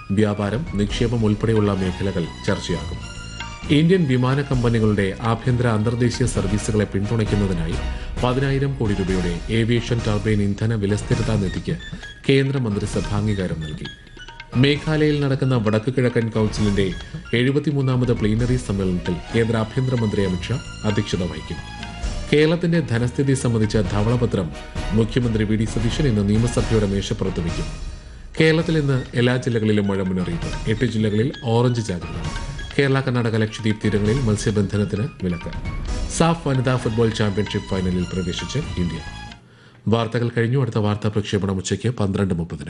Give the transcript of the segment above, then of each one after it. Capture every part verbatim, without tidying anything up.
വ്യാപാരം, നിക്ഷേപം ഉൾപ്പെടെയുള്ള മേഖലകൾ ചർച്ചയാകും. ഇന്ത്യൻ വിമാന കമ്പനികളുടെ ആഭ്യന്തര അന്തർദേശീയ സർവീസുകളെ പിന്തുണയ്ക്കുന്നതിനായി പതിനായിരം കോടി രൂപയുടെ ഏവിയേഷൻ ടർബൈൻ ഇന്ധന വിലസ്ഥിരതാ നിധിക്ക് കേന്ദ്രമന്ത്രിസഭ അംഗീകാരം നൽകി. മേഘാലയയിൽ നടക്കുന്ന വടക്കു കിഴക്കൻ കൌൺസിലിന്റെ എഴുപത്തിമൂന്നാമത് പ്ലീനറി സമ്മേളനത്തിൽ കേന്ദ്ര ആഭ്യന്തരമന്ത്രി അമിത്ഷാ അധ്യക്ഷത വഹിക്കും. കേരളത്തിന്റെ ധനസ്ഥിതി സംബന്ധിച്ച ധവളപത്രം മുഖ്യമന്ത്രി വി ഡി സതീശൻ ഇന്ന് നിയമസഭയുടെ മേശപ്പുറത്ത് വയ്ക്കും. കേരളത്തിൽ ഇന്ന് എല്ലാ ജില്ലകളിലും മഴ മുന്നറിയിപ്പ്. എട്ട് ജില്ലകളിൽ ഓറഞ്ച് ജാഗ്രത. കേരള, കർണാടക, ലക്ഷദ്വീപ് തീരങ്ങളിൽ മത്സ്യബന്ധനത്തിന് വിലക്ക്. സാഫ് വനിതാ ഫുട്ബോൾ ചാമ്പ്യൻഷിപ്പ് ഫൈനലിൽ പ്രവേശിച്ച് ഇന്ത്യ. വാർത്തകൾ കഴിഞ്ഞു. അടുത്ത വാർത്താ പ്രക്ഷേപണം ഉച്ചയ്ക്ക് പന്ത്രണ്ട് മുപ്പതിന്.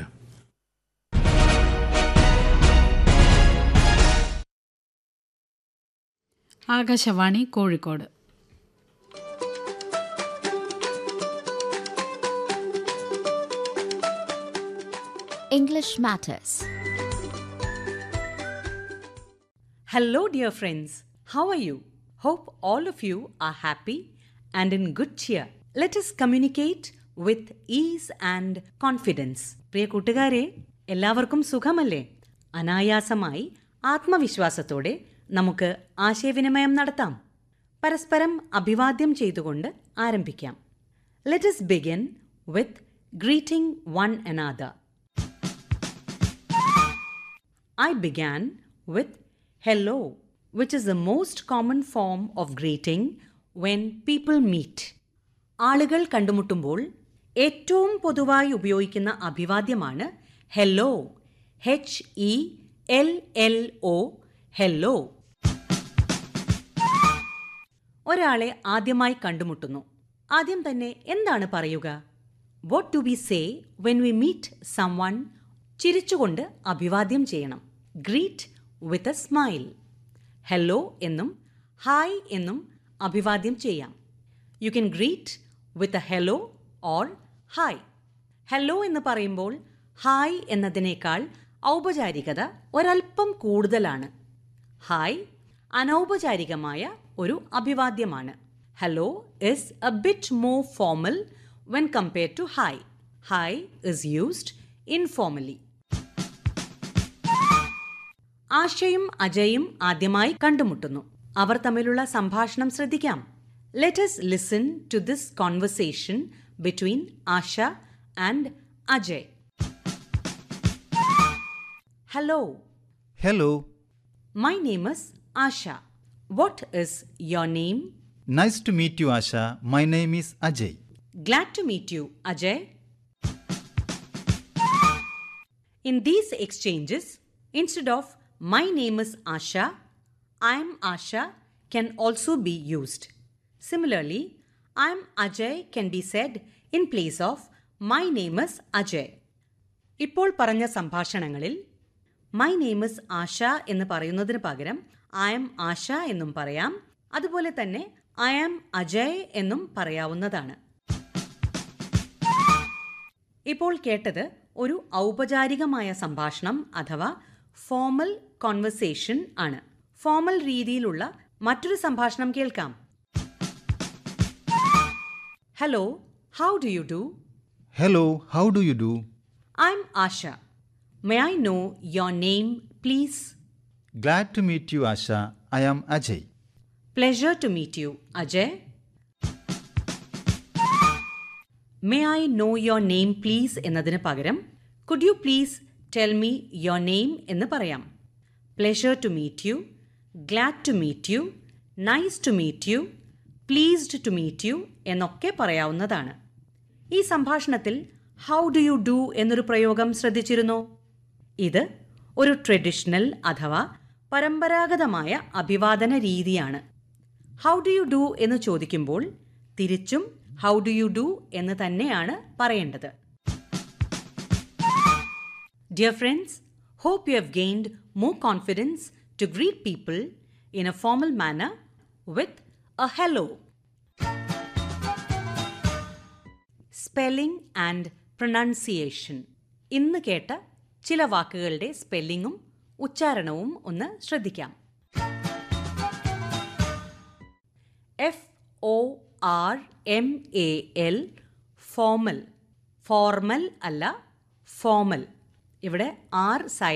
Akashvani Kozhikode. English Matters. Hello, dear friends. How are you? Hope all of you are happy and in good cheer. Let us communicate with ease and confidence. പ്രിയ കൂട്ടുകാരെ, എല്ലാവർക്കും സുഖമല്ലേ? അനായാസമായി ആത്മവിശ്വാസത്തോടെ നമുക്ക് ആശയവിനിമയം നടത്താം. പരസ്പരം അഭിവാദ്യം ചെയ്തുകൊണ്ട് ആരംഭിക്കാം. Let us begin with greeting one another. I began with hello, which is the most common form of greeting when people meet. ആളുകൾ കണ്ടുമുട്ടുമ്പോൾ ഏറ്റവും പൊതുവായി ഉപയോഗിക്കുന്ന അഭിവാദ്യമാണ് hello. H E L L O, hello. ഒരാളെ ആദ്യമായി കണ്ടുമുട്ടുന്നു. ആദ്യം തന്നെ എന്താണ് പറയുക? What do we say when we meet someone? ചിരിച്ചുകൊണ്ട് അഭിവാദ്യം ചെയ്യണം. Greet with a smile. Hello എന്നും ഹായ് എന്നും അഭിവാദ്യം ചെയ്യാം. You can greet with a hello or hi. Hello എന്ന് പറയുമ്പോൾ ഹായ് എന്നതിനേക്കാൾ ഔപചാരികത ഒരൽപ്പം കൂടുതലാണ്. ഹായ് അനൗപചാരികമായ ഒരു അഭിവാദ്യമാണ്. Hello is A bit more formal when compared to hi. Hi is used informally. ആശയും അജയും ആദ്യമായി കണ്ടുമുട്ടുന്നു. അവർ തമ്മിലുള്ള സംഭാഷണം ശ്രദ്ധിക്കാം. Let us listen to this conversation between Asha and Ajay. Hello. Hello. My name is Asha. What is your name? Nice to meet you, Asha. My name is Ajay. Glad to meet you, Ajay. In these exchanges, instead of my name is Asha, I am Asha can also be used. Similarly, I am Ajay can be said in place of my name is Ajay. ഇപ്പോൾ പറഞ്ഞ സംഭാഷണങ്ങളിൽ my name is ആശ എന്ന് പറയുന്നതിന് പകരം I am ആശ എന്നും പറയാം. അതുപോലെ തന്നെ I am Ajay എന്നും പറയാവുന്നതാണ്. ഇപ്പോൾ കേട്ടത് ഒരു ഔപചാരികമായ സംഭാഷണം അഥവാ ഫോർമൽ കോൺവെർസേഷൻ ആണ്. ഫോർമൽ രീതിയിലുള്ള മറ്റൊരു സംഭാഷണം കേൾക്കാം. Hello, how do you do? Hello, how do you do? I M Asha. May I know your name please? Glad to meet you, Asha. I am Ajay. Pleasure to meet you, Ajay. May I know your name please എന്നതിന് പകരം could you please tell me your name എന്ന് പറയാം. Pleasure to meet you, glad to meet you, nice to meet you, pleased to meet you എന്നൊക്കെ പറയാവുന്നതാണ്. ഈ സംഭാഷണത്തിൽ how do you do എന്നൊരു പ്രയോഗം ശ്രദ്ധിച്ചിരുന്നോ? ഇത് ഒരു ട്രഡീഷണൽ അഥവാ പരമ്പരാഗതമായ അഭിവാദന രീതിയാണ്. ഹൗ ഡു യു ഡു എന്ന് ചോദിക്കുമ്പോൾ തിരിച്ചും ഹൗ ഡു യു ഡു എന്ന് തന്നെയാണ് പറയേണ്ടത്. Dear friends, hope you have gained more confidence to greet people in a formal manner with a hello. Spelling and pronunciation. ഇന്ന് കേട്ട ചില വാക്കുകളുടെ സ്പെല്ലിങ്ങും ഉച്ചാരണവും ഒന്ന് ശ്രദ്ധിക്കാം. F O R M A L, formal. Formal അല്ല, ഫോർമൽ. ഇവിടെ ആർ സൈ